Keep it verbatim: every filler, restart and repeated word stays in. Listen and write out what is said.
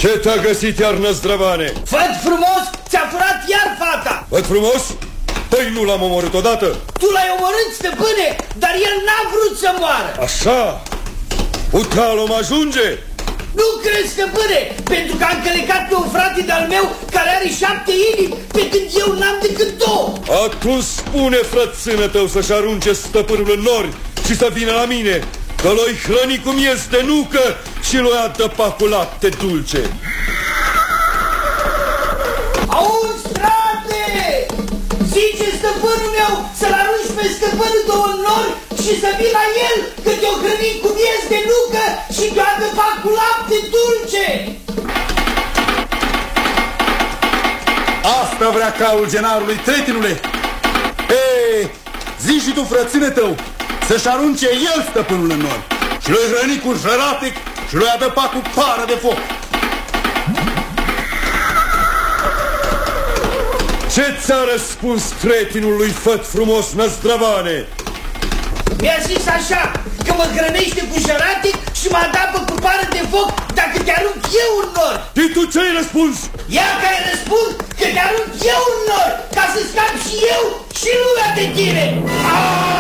Ce te-a găsit iar, năzdrăvane? Făt frumos, ți-a furat iar fata. Făt frumos? Păi nu l-am omorât odată. Tu l-ai omorât, stăpâne, dar el n-a vrut să moară. Așa? Utalom ajunge? Nu crezi, stăpâne, pentru că a încălecat pe un frate de-al meu care are șapte inimi, pe când eu n-am decât două. Atunci spune frățână tău să-și arunce stăpânul în nori și să vină la mine, că l-oi hrăni cum este nucă și l-oi adăpa cu lapte dulce. Auzi, frate! Zice stăpânul meu să-l arunci pe stăpânul tău în nori și să vii la el, că te-o hrăni cu miez de nucă și te-o adăpa cu lapte dulce. Asta vrea caul genarului, tretinule. Ei, zi și tu, frăține tău, să-și arunce el stăpânul în nori și l-o hrăni cu jăratic și l-o adăpa cu pară de foc. Ce ți-a răspuns tretinul lui Făt frumos, năzdrăvane? Mi-a zis așa, că mă hrănește cu jăratic și mă adapă cu pară de foc dacă te arunc eu în nor. Și tu ce-ai răspuns? Ia că ai răspuns că te arunc eu în nor, ca să scap și eu și lumea de tine. Aaaa!